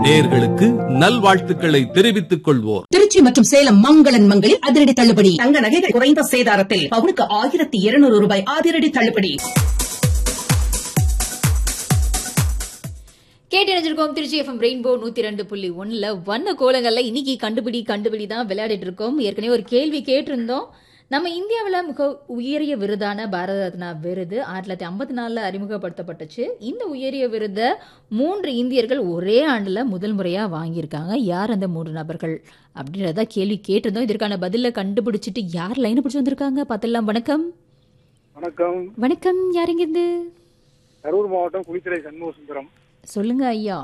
நேயர்களுக்கு நல்வாழ்த்துக்களை தெரிவித்துக் கொள்வோர். திருச்சி மற்றும் சேலம் மங்களன் மங்களில் அதிரடி தள்ளுபடி. தங்க நகைகள் குறைந்த சேதாரத்தில் பவுனுக்கு 1200 ரூபாய் அதிரடி தள்ளுபடி. கேட்டிருக்கோம் திருச்சி FM ரெயின்போ 102.1 வண்ண கோலங்கள்ல இன்னைக்கு கண்டுபிடி தான் விளையாடிட்டு இருக்கோம். ஏற்கனவே ஒரு கேள்வி கேட்டிருந்தோம். நம்ம இந்தியாவில் மிக உயரிய விருதான பாரத ரத்னா விருது 1954 அறிமுகப்படுத்தப்பட்டுச்சு. இந்த உயரிய விருதை 3 இந்தியர்கள் ஒரே ஆண்டுல முதல் முறையா வாங்கியிருக்காங்க. யார் அந்த 3 நபர்கள் அப்படின்றத கேள்வி கேட்டிருந்தோம். இதற்கான பதில கண்டுபிடிச்சிட்டு யார் லைன் பிடிச்சி வந்திருக்காங்க பார்த்தலாம். வணக்கம். வணக்கம். வணக்கம். யாருங்க இது? கரூர் மாவட்டம் குளித்துறை சண்முகசுந்தரம். சொல்லுங்க ஐயா.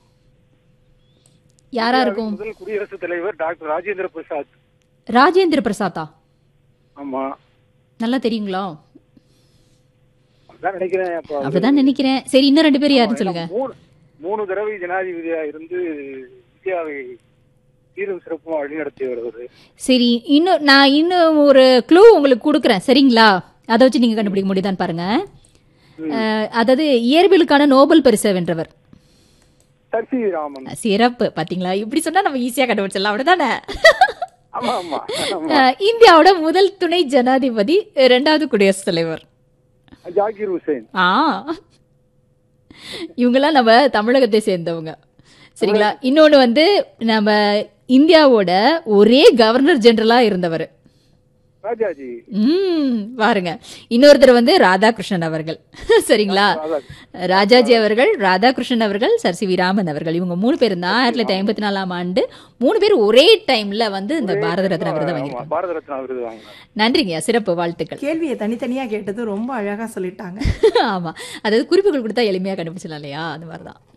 யாரா இருக்கும்? முதல் குடியரசுத் தலைவர் டாக்டர் ராஜேந்திர பிரசாத். ராஜேந்திர பிரசாத்தா? ஆமா. நல்லா தெரியுங்களா? அப்படிதான் நினைக்கிறேன். சரி, இன்னும் 2 பேர் யாருன்னு சொல்லுங்க. 3 தடவை ஜனாதிபதியா இருந்து இந்தியாவை சீரும் சிறப்பும் வழிநடத்தி வருவது. சரி, நான் இன்னும் ஒரு க்ளூ உங்களுக்கு கொடுக்குறேன். சரிங்களா? அதை வச்சு நீங்க கண்டுபிடிக்க முடியுதான்னு பாருங்க. அதாவது இயற்பியலுக்கான நோபல் பரிசை வென்றவர். சிறப்பு. பாத்தீங்களா? இப்படி சொன்னா நம்ம ஈஸியா கண்டுபிடிச்சிடலாம். அப்படிதானே? இந்தியாவோட முதல் துணை ஜனாதிபதி, 2வது குடியரசுத் தலைவர் ஜாகிர் ஹுசேன். இவங்கெல்லாம் நம்ம தமிழகத்தை சேர்ந்தவங்க. சரிங்களா? இன்னொன்னு நம்ம இந்தியாவோட ஒரே கவர்னர் ஜெனரலா இருந்தவர் ராஜாஜி. பாருங்க. இன்னொருத்தர் ராதாகிருஷ்ணன் அவர்கள். சரிங்களா? ராஜாஜி அவர்கள், ராதாகிருஷ்ணன் அவர்கள், சர் சி வி ராமன் அவர்கள். இவங்க 3 பேர் தான் 1954ஆம் ஆண்டு 3 பேர் ஒரே டைம்ல இந்த பாரத ரத்னா விருதை வாங்கியிருக்காங்க. நன்றிங்க. சிறப்பு. வாழ்த்துக்கள். கேள்வியை தனித்தனியா கேட்டது ரொம்ப அழகா சொல்லிட்டாங்க. ஆமா, அதாவது குறிப்புகள் கொடுத்தா எளிமையா கண்டுபிடிச்சலாம் இல்லையா? அந்த மாதிரிதான்.